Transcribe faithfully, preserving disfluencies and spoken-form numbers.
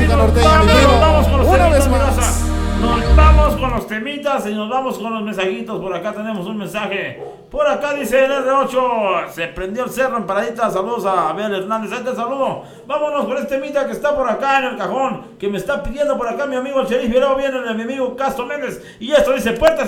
música nos norteña, vamos, mi primo. nos vamos con los Una temitas, vez mi más. raza. Nos vamos con los temitas y nos vamos con los mensajitos. Por acá tenemos un mensaje. Por acá dice el R ocho. Se prendió el cerro en Paradita. Saludos a Abel Hernández. Ahí te saludo. Vámonos con este temita que está por acá en el cajón. Que me está pidiendo por acá mi amigo el sheriff. Y luego viene mi amigo Castro Méndez. Y esto dice puertas.